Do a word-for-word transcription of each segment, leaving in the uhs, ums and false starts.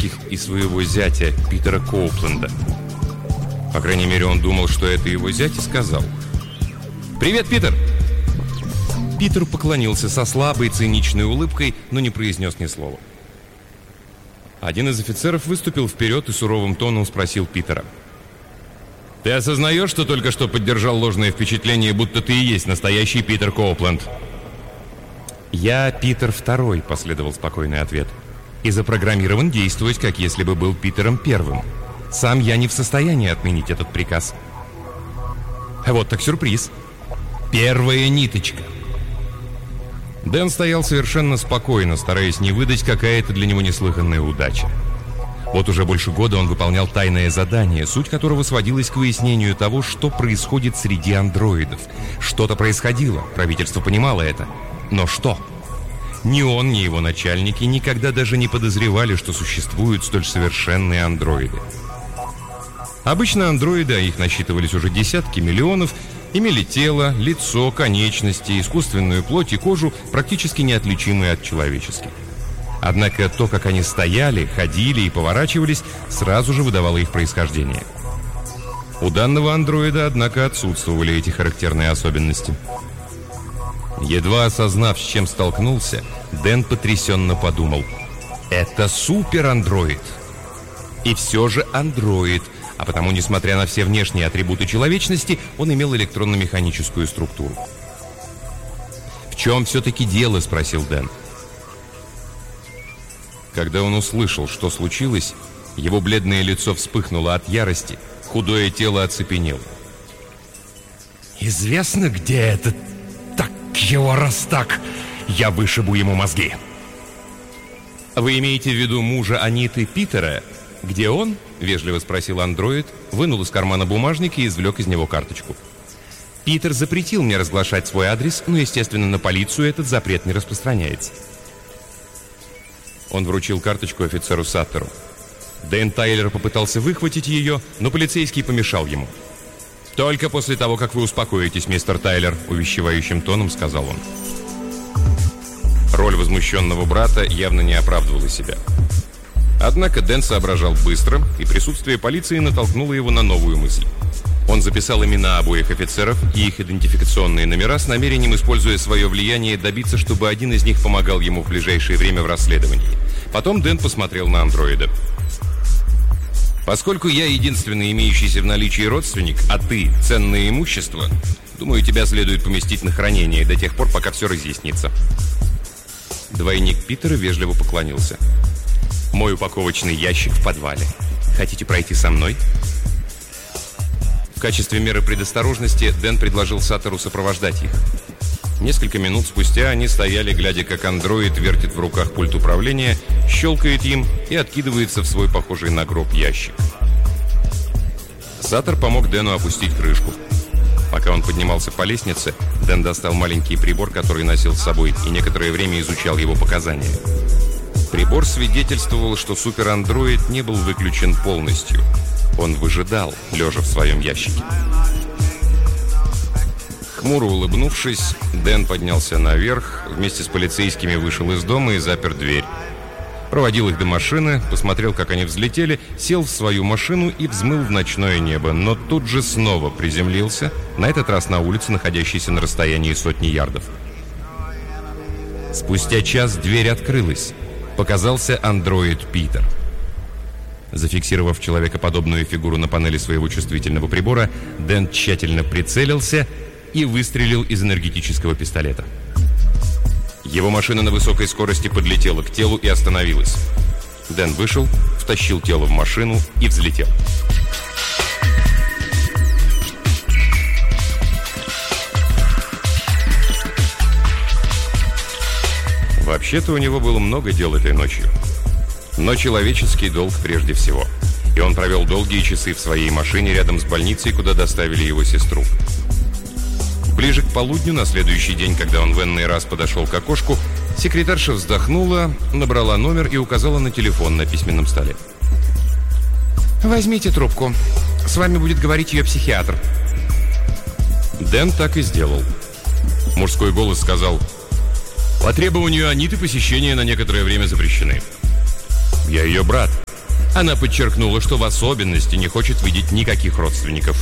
их и своего зятя Питера Коупленда. По крайней мере, он думал, что это его зять, и сказал: «Привет, Питер!» Питер поклонился со слабой циничной улыбкой, но не произнес ни слова. Один из офицеров выступил вперед и суровым тоном спросил Питера: «Ты осознаешь, что только что поддержал ложное впечатление, будто ты и есть настоящий Питер Коупленд?» «Я Питер Второй», — последовал спокойный ответ, «и запрограммирован действовать, как если бы был Питером Первым. Сам я не в состоянии отменить этот приказ». Вот так сюрприз. Первая ниточка. Дэн стоял совершенно спокойно, стараясь не выдать, какая это для него неслыханная удача. Вот уже больше года он выполнял тайное задание, суть которого сводилась к выяснению того, что происходит среди андроидов. Что-то происходило, правительство понимало это. Но что? Ни он, ни его начальники никогда даже не подозревали, что существуют столь совершенные андроиды. Обычно андроиды, а их насчитывались уже десятки миллионов, имели тело, лицо, конечности, искусственную плоть и кожу, практически неотличимые от человеческих. Однако то, как они стояли, ходили и поворачивались, сразу же выдавало их происхождение. У данного андроида, однако, отсутствовали эти характерные особенности. Едва осознав, с чем столкнулся, Дэн потрясенно подумал: это суперандроид. И все же андроид, а потому, несмотря на все внешние атрибуты человечности, он имел электронно-механическую структуру. «В чем все-таки дело?» — спросил Дэн. Когда он услышал, что случилось, его бледное лицо вспыхнуло от ярости, худое тело оцепенело. «Известно, где этот... Так его раз так, я вышибу ему мозги!» «Вы имеете в виду мужа Аниты Питера? Где он?» — вежливо спросил андроид, вынул из кармана бумажник и извлек из него карточку. «Питер запретил мне разглашать свой адрес, но, естественно, на полицию этот запрет не распространяется». Он вручил карточку офицеру Саттеру. Дэн Тайлер попытался выхватить ее, но полицейский помешал ему. «Только после того, как вы успокоитесь, мистер Тайлер», — увещевающим тоном сказал он. Роль возмущенного брата явно не оправдывала себя. Однако Дэн соображал быстро, и присутствие полиции натолкнуло его на новую мысль. Он записал имена обоих офицеров и их идентификационные номера с намерением, используя свое влияние, добиться, чтобы один из них помогал ему в ближайшее время в расследовании. Потом Дэн посмотрел на андроида. «Поскольку я единственный имеющийся в наличии родственник, а ты — ценное имущество, думаю, тебя следует поместить на хранение до тех пор, пока все разъяснится». Двойник Питера вежливо поклонился. «Мой упаковочный ящик в подвале. Хотите пройти со мной?» В качестве меры предосторожности Дэн предложил Саттеру сопровождать их. Несколько минут спустя они стояли, глядя, как андроид вертит в руках пульт управления, щелкает им и откидывается в свой похожий на гроб ящик. Саттер помог Дэну опустить крышку. Пока он поднимался по лестнице, Дэн достал маленький прибор, который носил с собой, и некоторое время изучал его показания. Прибор свидетельствовал, что суперандроид не был выключен полностью. Он выжидал, лежа в своем ящике. Хмуро улыбнувшись, Дэн поднялся наверх, вместе с полицейскими вышел из дома и запер дверь. Проводил их до машины, посмотрел, как они взлетели, сел в свою машину и взмыл в ночное небо, но тут же снова приземлился, на этот раз на улице, находящейся на расстоянии сотни ярдов. Спустя час дверь открылась. Показался андроид Питер. Зафиксировав человекоподобную фигуру на панели своего чувствительного прибора, Дэн тщательно прицелился и выстрелил из энергетического пистолета. Его машина на высокой скорости подлетела к телу и остановилась. Дэн вышел, втащил тело в машину и взлетел. Вообще-то у него было много дел этой ночью. Но человеческий долг прежде всего. И он провел долгие часы в своей машине рядом с больницей, куда доставили его сестру. Ближе к полудню, на следующий день, когда он в энный раз подошел к окошку, секретарша вздохнула, набрала номер и указала на телефон на письменном столе. «Возьмите трубку. С вами будет говорить ее психиатр». Дэн так и сделал. Мужской голос сказал: «По требованию Аниты посещения на некоторое время запрещены». «Я ее брат. Она подчеркнула, что в особенности не хочет видеть никаких родственников.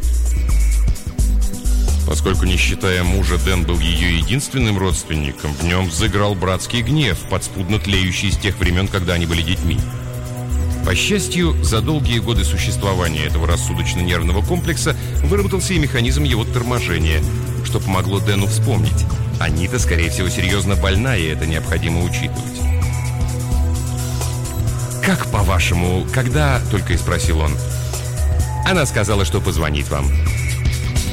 Поскольку, не считая мужа, Дэн был ее единственным родственником, в нем взыграл братский гнев, подспудно тлеющий с тех времен, когда они были детьми. По счастью, за долгие годы существования этого рассудочно-нервного комплекса выработался и механизм его торможения, что помогло Дэну вспомнить. Анита, скорее всего, серьезно больна, и это необходимо учитывать. «Как, по-вашему, когда?» — только и спросил он. «Она сказала, что позвонит вам».